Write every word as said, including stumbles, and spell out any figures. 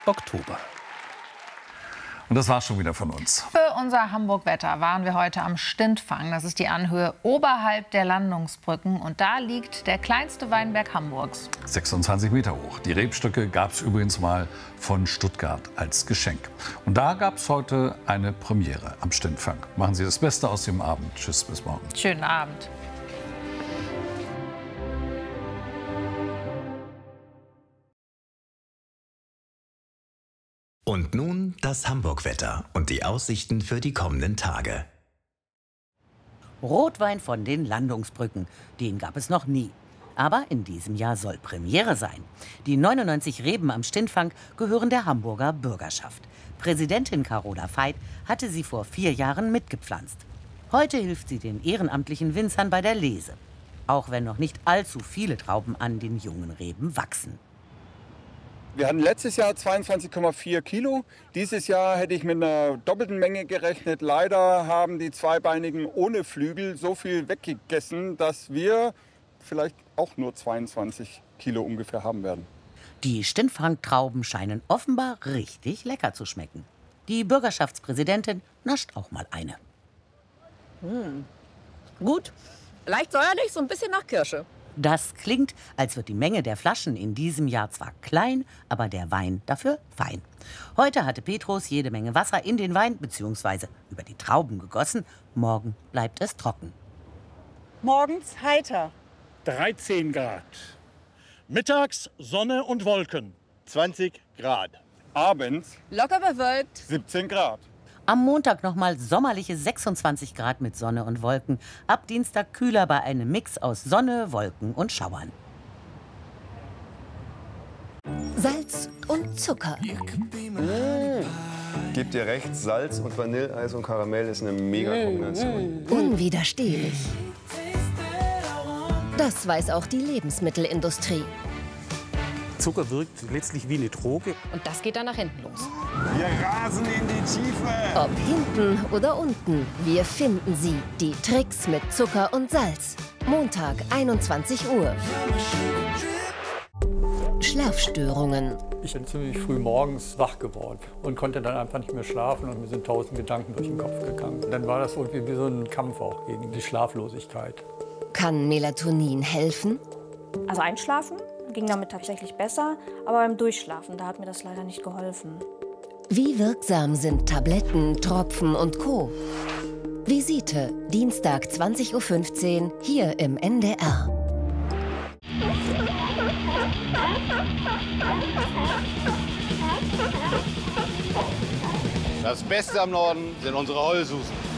Oktober. Und das war's schon wieder von uns. Für unser Hamburg-Wetter waren wir heute am Stintfang. Das ist die Anhöhe oberhalb der Landungsbrücken. Und da liegt der kleinste Weinberg Hamburgs. sechsundzwanzig Meter hoch. Die Rebstöcke gab es übrigens mal von Stuttgart als Geschenk. Und da gab es heute eine Premiere am Stintfang. Machen Sie das Beste aus dem Abend. Tschüss, bis morgen. Schönen Abend. Und nun das Hamburg-Wetter und die Aussichten für die kommenden Tage. Rotwein von den Landungsbrücken, den gab es noch nie. Aber in diesem Jahr soll Premiere sein. Die neunundneunzig Reben am Stintfang gehören der Hamburger Bürgerschaft. Präsidentin Carola Veit hatte sie vor vier Jahren mitgepflanzt. Heute hilft sie den ehrenamtlichen Winzern bei der Lese. Auch wenn noch nicht allzu viele Trauben an den jungen Reben wachsen. Wir hatten letztes Jahr zweiundzwanzig Komma vier Kilo. Dieses Jahr hätte ich mit einer doppelten Menge gerechnet. Leider haben die Zweibeinigen ohne Flügel so viel weggegessen, dass wir vielleicht auch nur zweiundzwanzig Kilo ungefähr haben werden. Die Stintfang-Trauben scheinen offenbar richtig lecker zu schmecken. Die Bürgerschaftspräsidentin nascht auch mal eine. Hm. Gut, leicht säuerlich, so ein bisschen nach Kirsche. Das klingt, als wird die Menge der Flaschen in diesem Jahr zwar klein, aber der Wein dafür fein. Heute hatte Petrus jede Menge Wasser in den Wein bzw. über die Trauben gegossen. Morgen bleibt es trocken. Morgens heiter. dreizehn Grad. Mittags Sonne und Wolken. zwanzig Grad. Abends Locker bewölkt. siebzehn Grad. Am Montag nochmal sommerliche sechsundzwanzig Grad mit Sonne und Wolken. Ab Dienstag kühler bei einem Mix aus Sonne, Wolken und Schauern. Salz und Zucker. Mmh. Gebt dir recht, Salz und Vanilleeis und Karamell ist eine mega Kombination. Unwiderstehlich. Das weiß auch die Lebensmittelindustrie. Zucker wirkt letztlich wie eine Droge. Und das geht dann nach hinten los. Wir rasen in die Tiefe. Ob hinten oder unten, wir finden sie. Die Tricks mit Zucker und Salz. Montag, einundzwanzig Uhr. Schlafstörungen. Ich bin ziemlich früh morgens wach geworden und konnte dann einfach nicht mehr schlafen und mir sind tausend Gedanken durch den Kopf gegangen. Dann war das irgendwie wie so ein Kampf auch gegen die Schlaflosigkeit. Kann Melatonin helfen? Also einschlafen ging damit tatsächlich besser, aber beim Durchschlafen, da hat mir das leider nicht geholfen. Wie wirksam sind Tabletten, Tropfen und Co.? Visite, Dienstag zwanzig Uhr fünfzehn, hier im N D R. Das Beste am Norden sind unsere Heulsusen.